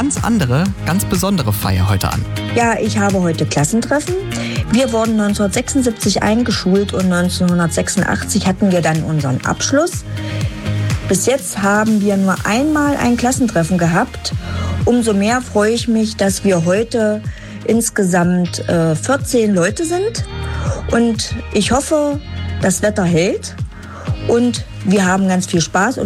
ganz andere, ganz besondere Feier heute an. Ja, ich habe heute Klassentreffen. Wir wurden 1976 eingeschult und 1986 hatten wir dann unseren Abschluss. Bis jetzt haben wir nur einmal ein Klassentreffen gehabt. Umso mehr freue ich mich, dass wir heute insgesamt 14 Leute sind. Und ich hoffe, das Wetter hält und wir haben ganz viel Spaß. Und